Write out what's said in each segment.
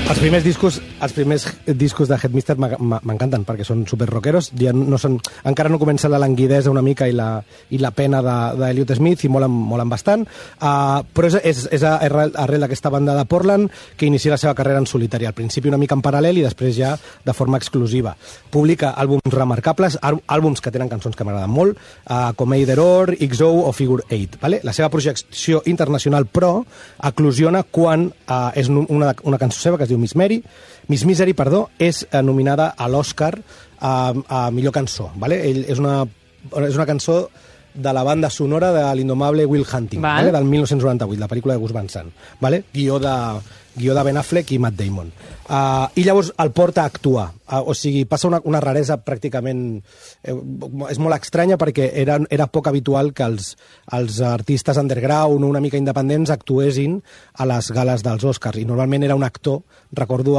Els primers discos de Headmister m'encanten perquè són super rockeros, encara no comença la languidesa una mica i la pena d'Elliott Smith i molen bastant, però és arrel d'aquesta banda de Portland que inicia la seva carrera en solitari, al principi una mica en paral·lel i després ja de forma exclusiva. Publica àlbums remarcables, àlbums que tenen cançons que m'agraden molt, com Either Or, XO o Figure 8. Vale? La seva projecció internacional, però, eclosiona quan és una cançó seva que es diu Miss Misery, és nominada a l'Oscar a millor cançó. Vale? És una cançó de la banda sonora de l'indomable Will Hunting, vale? Del 1998, la pel·lícula de Gus Van Sant. Vale? Guió de Ben Affleck i Matt Damon. I llavors el porta a actuar. O sigui, passa una raresa pràcticament... és molt estranya perquè era poc habitual que els artistes underground o una mica independents actuessin a les gales dels Oscars. I normalment era un actor, recordo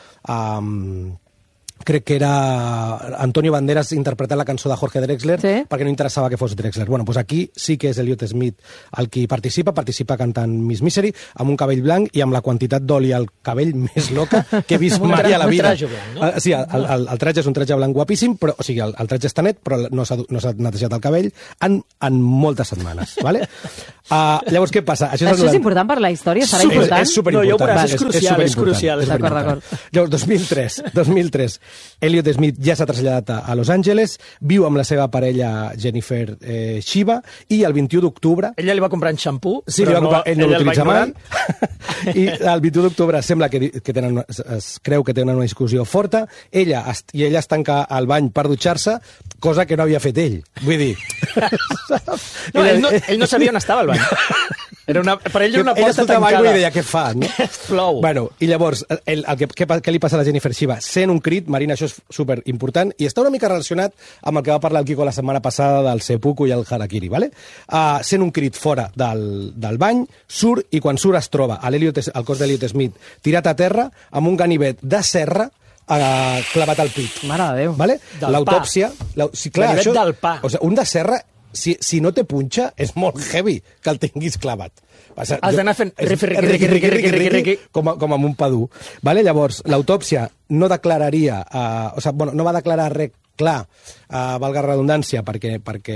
crec que era Antonio Banderas interpretant la cançó de Jorge Drexler, sí? Perquè no interessava que fos Drexler. Bueno, doncs aquí sí que és Elliott Smith el qui participa cantant Miss Misery, amb un cabell blanc i amb la quantitat d'oli al cabell més loca que he vist mai a la vida. Un traje blanc, no? Sí, el traje és un traje blanc guapíssim, però, o sigui, el traje està net, però no s'ha netejat el cabell en moltes setmanes. Vale? Llavors, què passa? Això és important per la història? Serà important? És superimportant. No, és crucial. D'acord. Llavors, 2003, Elliott Smith ja s'ha traslladat a Los Angeles, viu amb la seva parella Jennifer Shiva, i el 21 d'octubre... Ella li va comprar un xampú, sí, però ell no l'utilitza mai. I el 21 d'octubre sembla que es creu que tenen una discussió forta. Ella es tanca al bany per dutxar-se, cosa que no havia fet ell. Vull dir... No, ell no sabia on estava el bany. Per ell era una porta tancada. I deia, què fa? No? Plou. Bueno, i llavors, què li passa a la Jennifer Shiva? Sent un crit, Marina, això és superimportant, i està una mica relacionat amb el que va parlar el Quico la setmana passada del seppuku i el harakiri, ¿vale? Sent un crit fora del bany, surt, i quan surt es troba el cos d'Elliott Smith tirat a terra amb un ganivet de serra clavat al pit. Mare de Déu. Vale? L'autòpsia... Sí, clar, ganivet del pa. O sigui, un de serra, si no té punxa, és molt heavy que el tinguis clavat. Has d'anar fent riqui, com amb un padú. Vale? Llavors, l'autòpsia no declararia... no va declarar res clar, valga redundància, perquè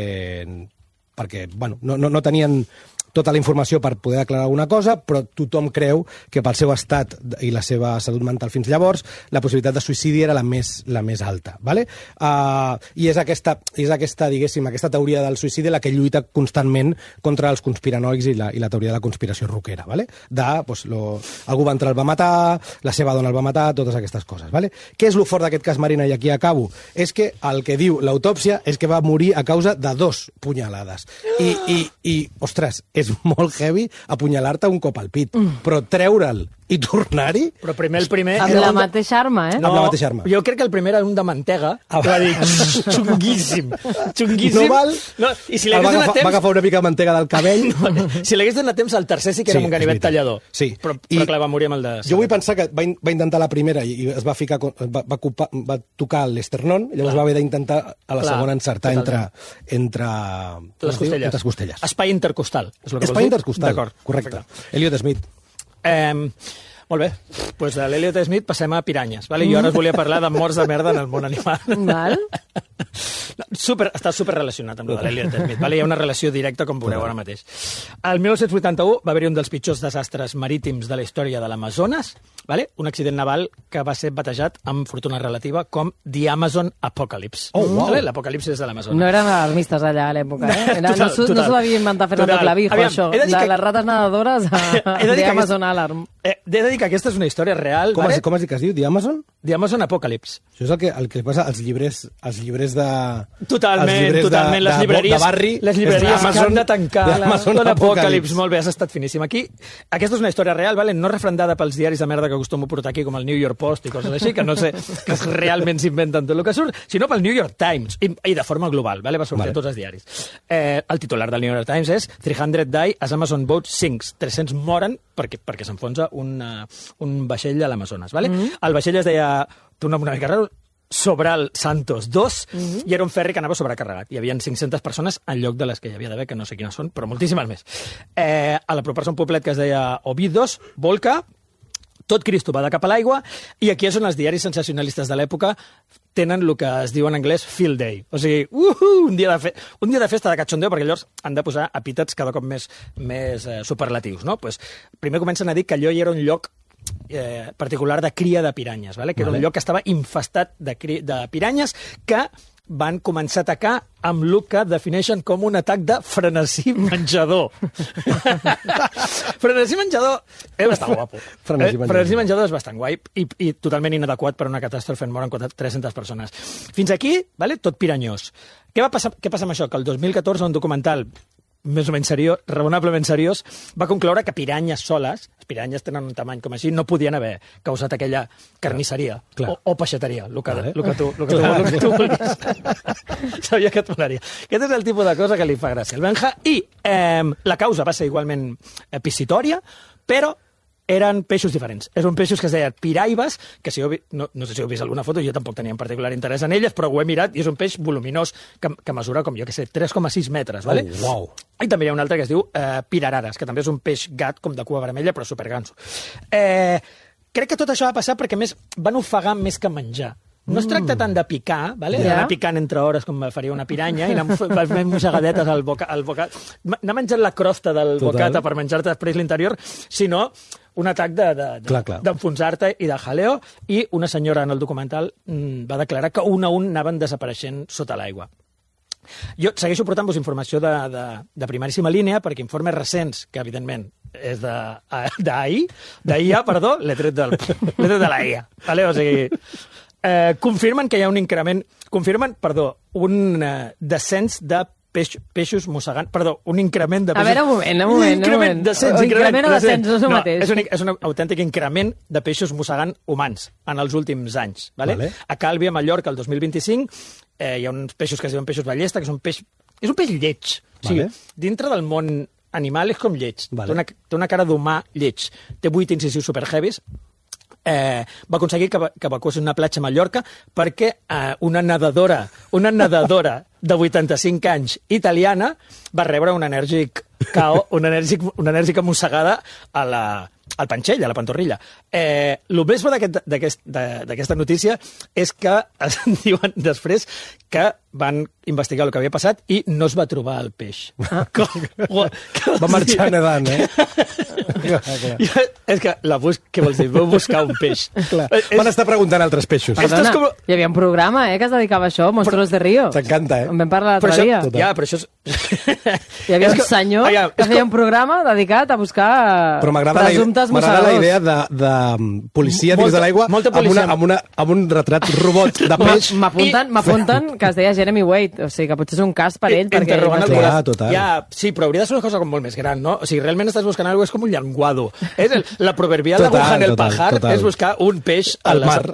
no tenien tota la informació per poder declarar alguna cosa, però tothom creu que pel seu estat i la seva salut mental fins llavors, la possibilitat de suïcidi era la més alta. Vale? I és aquesta, diguéssim, aquesta teoria del suïcidi la que lluita constantment contra els conspiranoics i la teoria de la conspiració rockera. Vale? Algú va entrar, el va matar, la seva dona el va matar, totes aquestes coses. Vale? Què és lo fort d'aquest cas, Marina, i aquí acabo? És que el que diu l'autòpsia és que va morir a causa de 2 punyalades. I ostres, és molt heavy apunyalar-te un cop al pit, però treure'l i tornar-hi... Però el primer... Amb la mateixa arma, eh? No, amb la mateixa arma. Jo crec que el primer era un de mantega. Va dir, xunguíssim. No val... I si l'hagués donat temps... Va agafar una mica de mantega del cabell. Si l'hagués donat temps, el tercer sí que era un ganivet tallador. Sí. Però clar, va morir amb el de... Jo vull pensar que va intentar la primera i es va ficar... Va tocar l'esternon, llavors va haver d'intentar a la segona encertar entre les costelles. Espai intercostal. Espai intercostal, d'acord. Correcte. Elliott Smith. Molt bé, doncs de l'Elliott Smith passem a piranyes. Vale? Jo ara us volia parlar de morts de merda en el món animal. Val. Està super relacionat amb l'Elliott Smith. Vale? Hi ha una relació directa, com veureu ara mateix. El 1981 va haver un dels pitjors desastres marítims de la història de l'Amazones, vale? Un accident naval que va ser batejat amb fortuna relativa com The Amazon Apocalypse. Oh, wow. Vale? L'apocalipsi és de l'Amazones. No eren alarmistes allà a l'època, eh? No s'ho devia inventar Fernando Clavijo, això. De les rates nedadores a The Amazon Alarm. He de dir que aquesta és una història real. Com has dit que es diu? The Amazon? The Amazon Apocalypse. Això és el que passa als llibres de... Totalment. Les llibreries, de barri. Les llibreries que han de tancar l'Apocalipse. Molt bé, has estat finíssim. Aquí, aquesta és una història real, vale? No refrendada pels diaris de merda que acostumo a portar aquí, com el New York Post i coses així, que no sé que realment s'inventen tot el que surt, sinó pel New York Times, i de forma global, vale? Va sortir a tots els diaris. El titular del New York Times és 300 die as Amazon boat sinks. 300 moren perquè s'enfonsa un vaixell a l'Amazones. Vale? El vaixell es deia, té una mica raro, Sobral Santos 2, i era un ferri que anava sobrecarregat. Hi havia 500 persones en lloc de les que hi havia d'haver, que no sé quines són, però moltíssimes més. A l'apropar-se un poblet que es deia Obidos, Volca, tot Cristo va de cap a l'aigua, i aquí és on els diaris sensacionalistes de l'època tenen el que es diu en anglès field day. O sigui, un dia de festa de cachondeo, perquè llavors han de posar epítets cada cop més superlatius, no? Pues, primer comencen a dir que allò hi era un lloc particular de cria de piranyes, vale? Que era un lloc que estava infestat de piranyes que van començar a atacar amb el que defineixen com un atac de frenesí menjador. Frenesí menjador és bastant guapo. Frenesí menjador és bastant guai i totalment inadequat per a una catàstrofe en moren 300 persones. Fins aquí, vale? Tot piranyós. Què passa amb això? Que el 2014 un documental més o menys seriós, raonablement seriós, va concloure que piranyes soles, les piranyes tenen un tamany com així, no podien haver causat aquella carnisseria o peixateria, el que tu vulguis. Sabia que et molaria. Aquest és el tipus de cosa que li fa gràcia al Benja, i la causa va ser igualment piscitòria, però eren peixos diferents. Eren peixos que es deien piraibes, que no sé si heu vist alguna foto, jo tampoc tenia en particular interès en elles, però ho he mirat i és un peix voluminós que mesura, com jo que sé, 3,6 metres. Vale? Wow. I també hi ha un altre que es diu pirarares, que també és un peix gat com de cua vermella, però superganso. Crec que tot això va passar perquè més van ofegar més que menjar. No es tracta tant de picar, vale? D'anar picant entre hores com faria una piranya i anar fent mossegadetes al bocat, anar menjant la crosta del bocata per menjar-te després l'interior, sinó un atac d'enfonsar-te i de jaleo, i una senyora en el documental va declarar que un a un anaven desapareixent sota l'aigua. Jo segueixo portant-vos informació de primeríssima línia, perquè informes recents, que evidentment és d'ahir, l'he tret de la IA. Vale? O sigui, confirmen que hi ha un increment, un descens de peixos mossegant, un increment de peixos... A veure, un moment. Increment o descens, no és el mateix. És un autèntic increment de peixos mossegant humans en els últims anys. Vale? A Calvi, a Mallorca, el 2025, hi ha uns peixos que es diuen peixos ballesta, que és un peix lleig. O sigui, dintre del món animal és com lleig. Té una cara d'humà lleig. Té 8 incisius superheavis. Va aconseguir que evacués una platja a Mallorca perquè una nedadora de 85 anys italiana va rebre un enèrgic una enèrgica mossegada al panxell, a la pantorrilla. El més bo d'aquesta notícia és que es diuen després que van investigar el que havia passat i no es va trobar el peix. Va marxar nedant, És que què vols dir? Vau buscar un peix. Van estar preguntant altres peixos. Perdona, hi havia un programa que es dedicava a això, Monstruos de Río. T'encanta, En vam parlar l'altre dia. Ja, però això és... Hi havia un senyor que feia un programa dedicat a buscar presumptes mossegadors. M'agrada la idea de policia dins de l'aigua amb un retrat robot de peix. M'apunten que es deia Jeremy Wade, o sigui que potser és un cas per ell. Interrogant el total. Sí, però hauria de ser una cosa com molt més gran, no? O sigui, realment estàs buscant alguna cosa, és com un llenguado. La proverbial aguja en el pajar és buscar un peix al mar.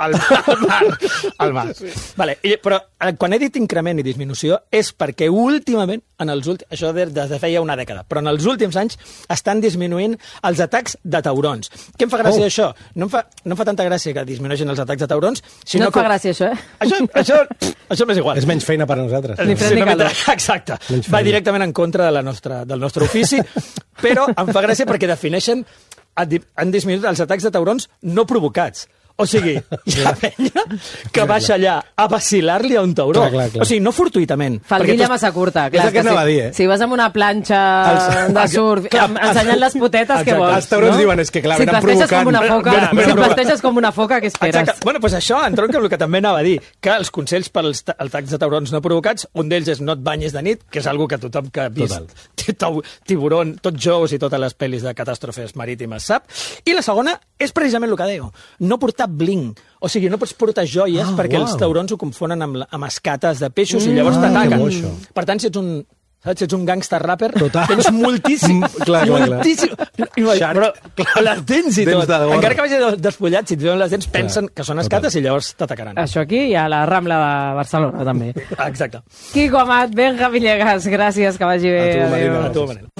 Vale, però quan he dit increment i disminució és perquè últimament, això des de feia una dècada, però en els últims anys estan disminuint els atacs de taurons. Què em fa gràcia d'això? No em fa tanta gràcia que disminueixin els atacs de taurons, sinó no et fa gràcia, això, Això m'és igual. És menys feina per a nosaltres. Ni fred ni calor. Exacte. Va directament en contra del nostre ofici, però em fa gràcia perquè defineixen, han disminuït els atacs de taurons no provocats. O sigui, hi ha penya que baixa allà a vacilar-li a un tauró. Clar. O sigui, no fortuïtament. Faldilla massa curta. Clar, és el que anava a dir, Si vas amb una planxa de surf, ensenyant les potetes, què vols? Els taurons diuen, és que clar, venen provocant. Si planteixes com una foca, què esperes? Exacte. Bueno, doncs això entronca amb el que també anava a dir, que els consells per als atacs de taurons no provocats, un d'ells és no et banyis de nit, que és algo que tothom que ha vist Tiburón, tots Joes i totes les pel·lis de catàstrofes marítimes sap. I la segona és precisament el que deia, no portar bling. O sigui, no pots portar joies perquè els taurons ho confonen amb escates de peixos i llavors t'ataquen. Per tant, si ets un gangster rapper, tens moltíssim. Moltíssim. Però les dents i tot. Encara que vagi despullat, si et veuen les dents, pensen que són escates i llavors t'atacaran. Això aquí i a la Rambla de Barcelona, també. Exacte. Quico Amat, Benja Villegas, gràcies, que vagi bé. A tu, Manel.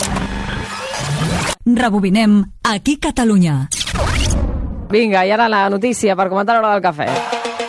Rebobinem aquí Catalunya. Vinga, i ara la notícia per comentar a l'hora del cafè.